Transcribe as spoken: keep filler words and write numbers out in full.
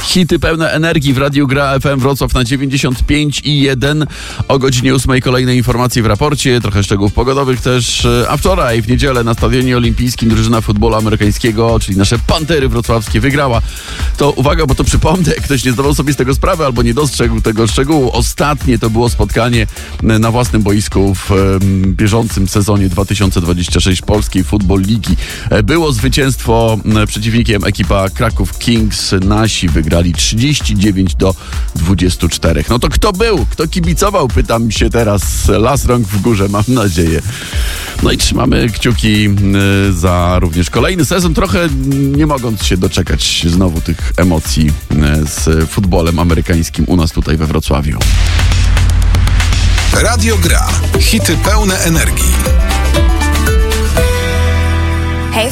Hity pełne energii w Radiu Gra F M Wrocław na dziewięćdziesiąt pięć i jeden. O godzinie ósmej kolejne informacje w raporcie, trochę szczegółów pogodowych też. A wczoraj w niedzielę na Stadionie Olimpijskim drużyna futbolu amerykańskiego, czyli nasze Pantery wrocławskie, wygrała. To uwaga, bo to przypomnę, jak ktoś nie zdawał sobie z tego sprawy albo nie dostrzegł tego szczegółu. Ostatnie to było spotkanie na własnym boisku w um, bieżącym sezonie dwa tysiące dwudziestym szóstym Polskiej Football Ligi. Było zwycięstwo, przeciwnikiem ekipa Kraków Kings. Nasi wygrali trzydzieści dziewięć do dwudziestu czterech. No to kto był? Kto kibicował? Pytam się teraz. Las rąk w górze, mam nadzieję. No i trzymamy kciuki za również kolejny sezon, trochę nie mogąc się doczekać znowu tych emocji z futbolem amerykańskim u nas tutaj we Wrocławiu. Radio Gra. Hity pełne energii.